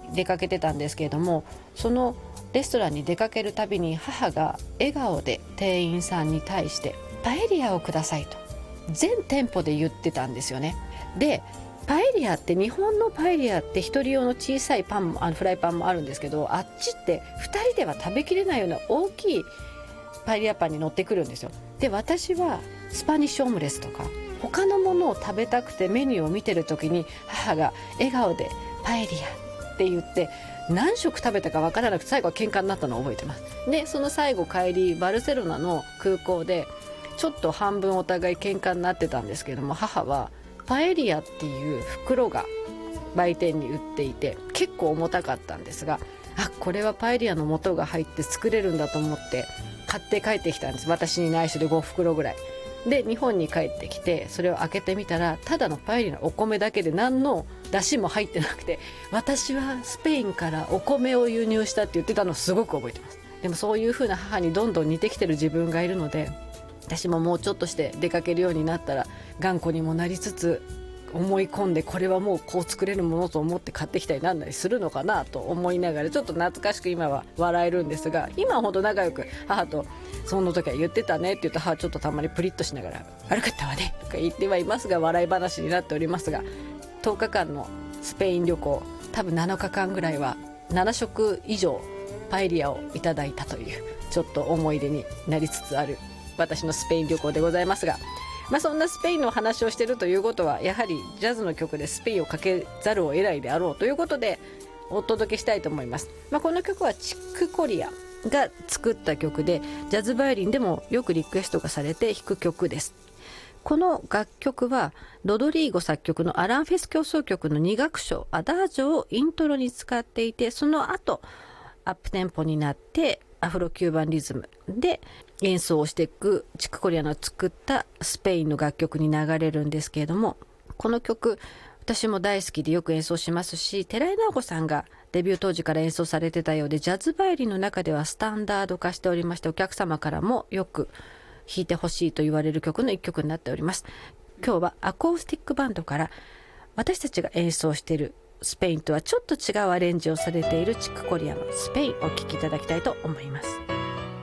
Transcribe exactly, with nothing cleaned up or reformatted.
出かけてたんですけれども、そのレストランに出かけるたびに母が笑顔で店員さんに対してパエリアをくださいと全店舗で言ってたんですよね。でパエリアって日本のパエリアって一人用の小さいパンもあのフライパンもあるんですけど、あっちってふたりでは食べきれないような大きいパエリアパンに乗ってくるんですよ。で私はスパニッシュオムレツとか他のものを食べたくてメニューを見てる時に母が笑顔でパエリアって言って何食食べたか分からなくて最後は喧嘩になったのを覚えてます。でその最後帰りバルセロナの空港でちょっと半分お互い喧嘩になってたんですけども、母はパエリアっていう袋が売店に売っていて結構重たかったんですが、あこれはパエリアの素が入って作れるんだと思って買って帰ってきたんです。私に内緒でご袋ぐらいで日本に帰ってきてそれを開けてみたらただのパエリアのお米だけで何の出汁も入ってなくて、私はスペインからお米を輸入したって言ってたのをすごく覚えてます。でもそういう風な母にどんどん似てきてる自分がいるので、私ももうちょっとして出かけるようになったら頑固にもなりつつ思い込んでこれはもうこう作れるものと思って買ってきたりなんだりするのかなと思いながらちょっと懐かしく今は笑えるんですが、今はほど仲良く母とその時は言ってたねって言うと母ちょっとたまにプリッとしながら悪かったわねとか言ってはいますが笑い話になっておりますが、とおかかんのスペイン旅行多分なのかかんぐらいはなな食以上パエリアをいただいたというちょっと思い出になりつつある私のスペイン旅行でございますが、まあ、そんなスペインの話をしているということはやはりジャズの曲でスペインをかけざるを得ないであろうということでお届けしたいと思います。まあ、この曲はチック・コリアが作った曲でジャズバイオリンでもよくリクエストがされて弾く曲です。この楽曲はロドリーゴ作曲のアランフェス協奏曲のに楽章アダージョをイントロに使っていて、その後アップテンポになってアフロキューバンリズムで演奏をしていくチック・コリアの作ったスペインの楽曲に流れるんですけれども、この曲私も大好きでよく演奏しますし、寺井直子さんがデビュー当時から演奏されてたようでジャズバイオリンの中ではスタンダード化しておりまして、お客様からもよく弾いてほしいと言われる曲の一曲になっております。今日はアコースティックバンドから私たちが演奏しているスペインとはちょっと違うアレンジをされているチック・コリアのスペインをお聴きいただきたいと思います。